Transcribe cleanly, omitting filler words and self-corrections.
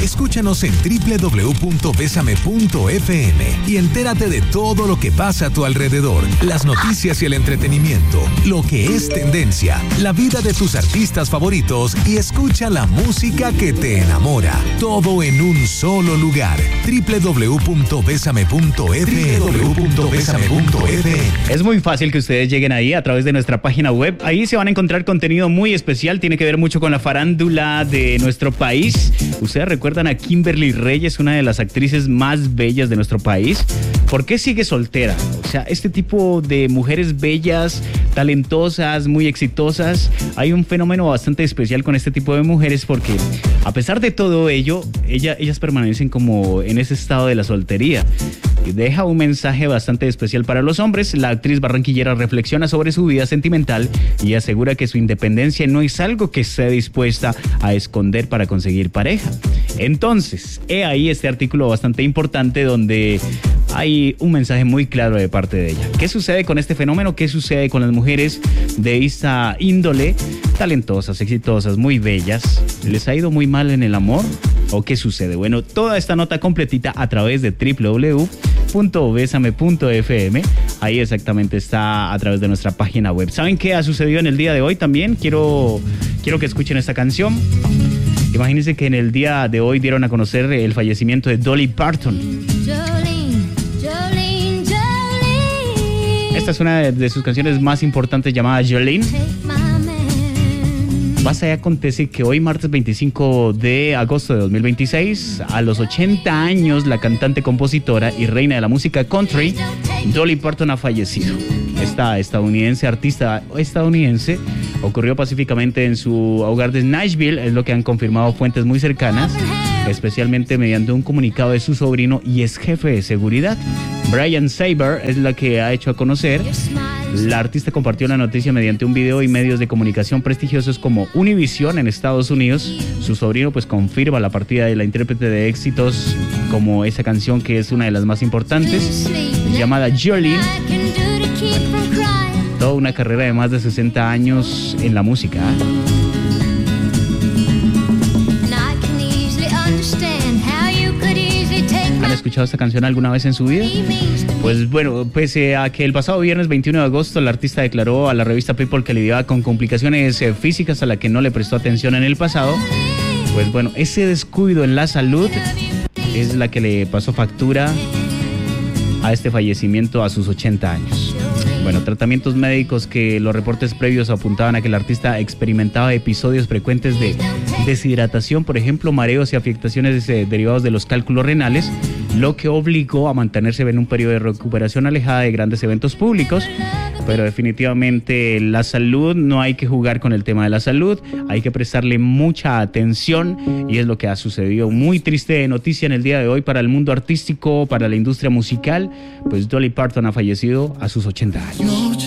Escúchanos en www.besame.fm y entérate de todo lo que pasa a tu alrededor, las noticias y el entretenimiento, lo que es tendencia, la vida de tus artistas favoritos y escucha la música que te enamora. Todo en un solo lugar. www.besame.fm. Es muy fácil que ustedes lleguen ahí a través de nuestra página web. Ahí se van a encontrar contenido muy especial. Tiene que ver mucho con la farándula de nuestro país. Ustedes recuerdan a Kimberly Reyes, una de las actrices más bellas de nuestro país. ¿Por qué sigue soltera? O sea, este tipo de mujeres bellas, talentosas, muy exitosas. Hay un fenómeno bastante especial con este tipo de mujeres porque a pesar de todo ello, ellas permanecen como en ese estado de la soltería. Y deja un mensaje bastante especial para los hombres. La actriz barranquillera reflexiona sobre su vida sentimental y asegura que su independencia no es algo que esté dispuesta a esconder para conseguir pareja. Entonces, he ahí este artículo bastante importante donde hay un mensaje muy claro de parte de ella. ¿Qué sucede con este fenómeno? ¿Qué sucede con las mujeres de esta índole? Talentosas, exitosas, muy bellas. ¿Les ha ido muy mal en el amor? ¿O qué sucede? Bueno, toda esta nota completita a través de www.besame.fm. Ahí exactamente está a través de nuestra página web. ¿Saben qué ha sucedido en el día de hoy también? Quiero que escuchen esta canción. Imagínense que en el día de hoy dieron a conocer el fallecimiento de Dolly Parton. Esta es una de sus canciones más importantes llamada Jolene. Pasa y acontece que hoy, martes 25 de agosto de 2026, a los 80 años, la cantante, compositora y reina de la música country, Dolly Parton, ha fallecido. Esta artista estadounidense, ocurrió pacíficamente en su hogar de Nashville, es lo que han confirmado fuentes muy cercanas, especialmente mediante un comunicado de su sobrino y ex jefe de seguridad. Brian Saber es la que ha hecho a conocer. La artista compartió la noticia mediante un video y medios de comunicación prestigiosos como Univision en Estados Unidos. Su sobrino pues confirma la partida de la intérprete de éxitos como esa canción que es una de las más importantes, llamada Jolene. Toda una carrera de más de 60 años en la música. ¿Han escuchado esta canción alguna vez en su vida? Pues bueno, pese a que el pasado viernes 21 de agosto la artista declaró a la revista People que lidiaba con complicaciones físicas a las que no le prestó atención en el pasado, pues bueno, ese descuido en la salud es la que le pasó factura a este fallecimiento a sus 80 años. Bueno, tratamientos médicos que los reportes previos apuntaban a que el artista experimentaba episodios frecuentes de deshidratación, por ejemplo, mareos y afectaciones derivados de los cálculos renales, lo que obligó a mantenerse en un periodo de recuperación alejada de grandes eventos públicos. Pero definitivamente la salud, no hay que jugar con el tema de la salud, hay que prestarle mucha atención y es lo que ha sucedido. Muy triste noticia en el día de hoy para el mundo artístico, para la industria musical, pues Dolly Parton ha fallecido a sus 80 años.